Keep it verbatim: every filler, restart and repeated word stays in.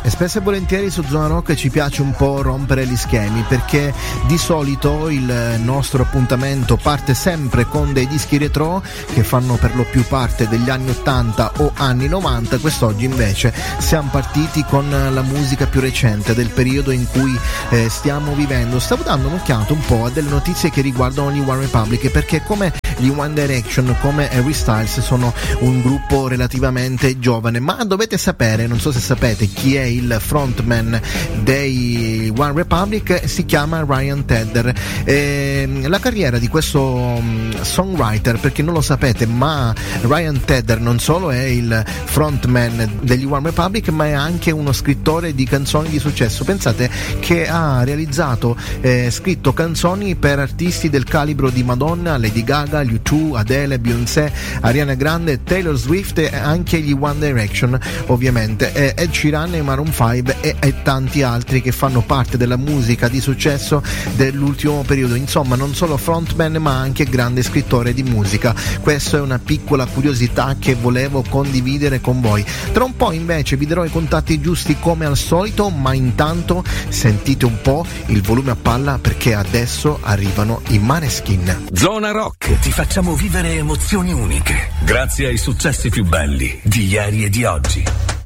E spesso e volentieri su Zona Rock ci piace un po' rompere gli schemi, perché di solito il nostro appuntamento parte sempre con dei dischi retro che fanno per lo più parte degli anni ottanta o anni novanta. Quest'oggi invece siamo partiti con la musica più recente del periodo in cui eh, stiamo vivendo. Stavo dando un'occhiata un po' a delle notizie che riguardano gli One Republic, perché come gli One Direction, come Harry Styles, sono un gruppo relativamente giovane, ma dovete sapere, non so se sapete chi è il frontman dei One Republic. Si chiama Ryan Tedder. E la carriera di questo um, songwriter, perché non lo sapete, ma Ryan Tedder non solo è il frontman degli One Republic, ma è anche uno scrittore di canzoni di successo. Pensate che ha realizzato eh, scritto canzoni per artisti del calibro di Madonna, Lady Gaga, U due, Adele, Beyoncé, Ariana Grande, Taylor Swift e anche gli One Direction, ovviamente, eh, Ed Sheeran e Maroon cinque e, e tanti altri che fanno parte della musica di successo dell'ultimo periodo. Insomma, non solo frontman ma anche grande scrittore di musica. Questa è una piccola curiosità che volevo condividere con voi. Tra un po' invece vi darò i contatti giusti come al solito, ma intanto sentite un po' il volume a palla, perché adesso arrivano i Maneskin. Zona Rock, ti facciamo vivere emozioni uniche grazie ai successi più belli di ieri e di oggi.